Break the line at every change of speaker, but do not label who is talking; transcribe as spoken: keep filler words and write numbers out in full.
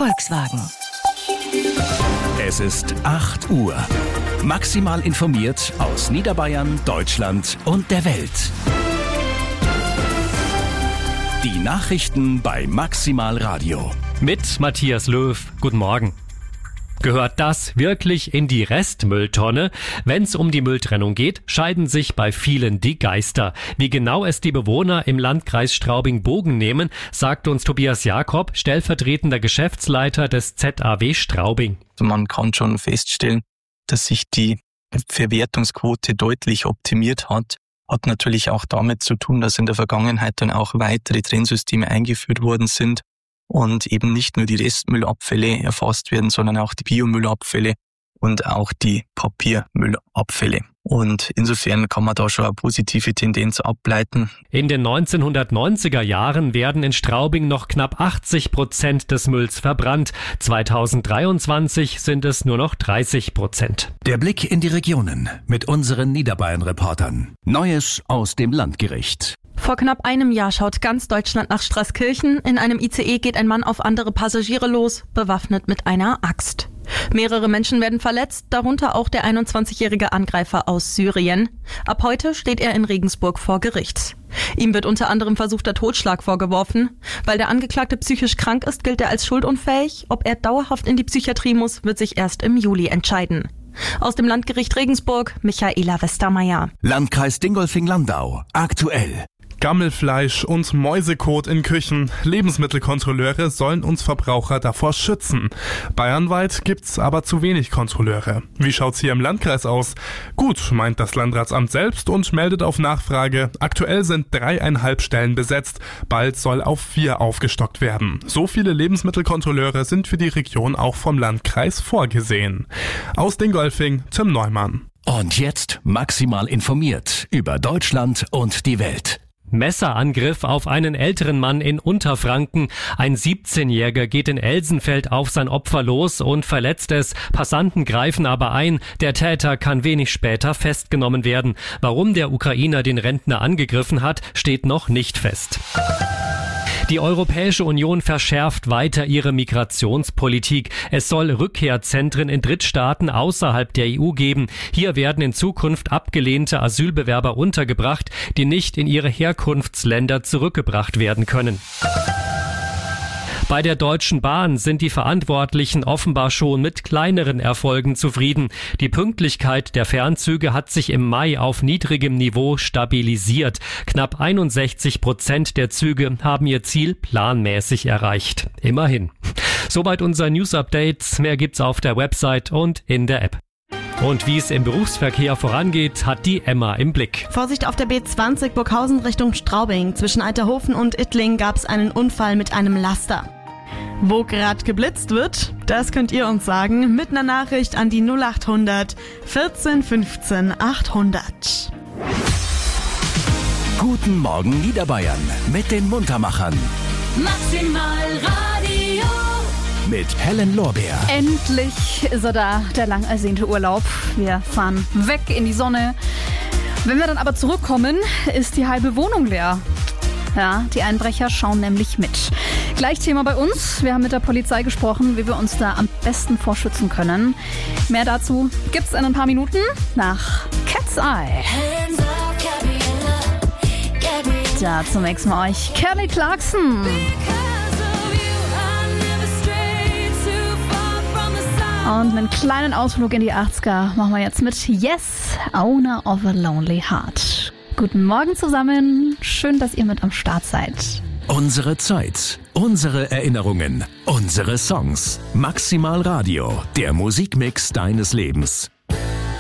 Volkswagen.
Es ist acht Uhr. Maximal informiert aus Niederbayern, Deutschland und der Welt. Die Nachrichten bei Maximal Radio.
Mit Matthias Löw. Guten Morgen. Gehört das wirklich in die Restmülltonne? Wenn es um die Mülltrennung geht, scheiden sich bei vielen die Geister. Wie genau es die Bewohner im Landkreis Straubing-Bogen nehmen, sagt uns Tobias Jakob, stellvertretender Geschäftsleiter des Z A W Straubing.
Man kann schon feststellen, dass sich die Verwertungsquote deutlich optimiert hat. Hat natürlich auch damit zu tun, dass in der Vergangenheit dann auch weitere Trennsysteme eingeführt worden sind und eben nicht nur die Restmüllabfälle erfasst werden, sondern auch die Biomüllabfälle und auch die Papiermüllabfälle. Und insofern kann man da schon eine positive Tendenz ableiten.
In den neunzehnhundertneunziger Jahren werden in Straubing noch knapp achtzig Prozent des Mülls verbrannt. zweitausenddreiundzwanzig sind es nur noch dreißig Prozent.
Der Blick in die Regionen mit unseren Niederbayern-Reportern. Neues aus dem Landgericht.
Vor knapp einem Jahr schaut ganz Deutschland nach Straßkirchen. In einem I C E geht ein Mann auf andere Passagiere los, bewaffnet mit einer Axt. Mehrere Menschen werden verletzt, darunter auch der einundzwanzigjährige Angreifer aus Syrien. Ab heute steht er in Regensburg vor Gericht. Ihm wird unter anderem versuchter Totschlag vorgeworfen. Weil der Angeklagte psychisch krank ist, gilt er als schuldunfähig. Ob er dauerhaft in die Psychiatrie muss, wird sich erst im Juli entscheiden. Aus dem Landgericht Regensburg, Michaela Westermeier.
Landkreis Dingolfing-Landau. Aktuell.
Gammelfleisch und Mäusekot in Küchen. Lebensmittelkontrolleure sollen uns Verbraucher davor schützen. Bayernweit gibt's aber zu wenig Kontrolleure. Wie schaut's hier im Landkreis aus? Gut, meint das Landratsamt selbst und meldet auf Nachfrage. Aktuell sind dreieinhalb Stellen besetzt. Bald soll auf vier aufgestockt werden. So viele Lebensmittelkontrolleure sind für die Region auch vom Landkreis vorgesehen. Aus Dingolfing, Tim Neumann.
Und jetzt maximal informiert über Deutschland und die Welt.
Messerangriff auf einen älteren Mann in Unterfranken. Ein siebzehnjähriger geht in Elsenfeld auf sein Opfer los und verletzt es. Passanten greifen aber ein. Der Täter kann wenig später festgenommen werden. Warum der Ukrainer den Rentner angegriffen hat, steht noch nicht fest. Die Europäische Union verschärft weiter ihre Migrationspolitik. Es soll Rückkehrzentren in Drittstaaten außerhalb der E U geben. Hier werden in Zukunft abgelehnte Asylbewerber untergebracht, die nicht in ihre Herkunftsländer zurückgebracht werden können. Bei der Deutschen Bahn sind die Verantwortlichen offenbar schon mit kleineren Erfolgen zufrieden. Die Pünktlichkeit der Fernzüge hat sich im Mai auf niedrigem Niveau stabilisiert. Knapp einundsechzig Prozent der Züge haben ihr Ziel planmäßig erreicht. Immerhin. Soweit unser News-Update. Mehr gibt's auf der Website und in der App. Und wie es im Berufsverkehr vorangeht, hat die Emma im Blick.
Vorsicht auf der B zwanzig Burghausen Richtung Straubing. Zwischen Alterhofen und Ittling gab es einen Unfall mit einem Laster. Wo gerade geblitzt wird, das könnt ihr uns sagen mit einer Nachricht an die null achthundert vierzehn fünfzehn achthundert.
Guten Morgen Niederbayern mit den Muntermachern.
Maximal Radio.
Mit Helen Lorbeer.
Endlich ist er da, der lang ersehnte Urlaub. Wir fahren weg in die Sonne. Wenn wir dann aber zurückkommen, ist die halbe Wohnung leer. Ja, die Einbrecher schauen nämlich mit. Gleich Thema bei uns. Wir haben mit der Polizei gesprochen, wie wir uns da am besten vorschützen können. Mehr dazu gibt's in ein paar Minuten nach Cat's Eye. Da zunächst mal euch Kelly Clarkson. Und einen kleinen Ausflug in die achtziger machen wir jetzt mit Yes, Owner of a Lonely Heart. Guten Morgen zusammen. Schön, dass ihr mit am Start seid.
Unsere Zeit, unsere Erinnerungen, unsere Songs. Maximal Radio, der Musikmix deines Lebens.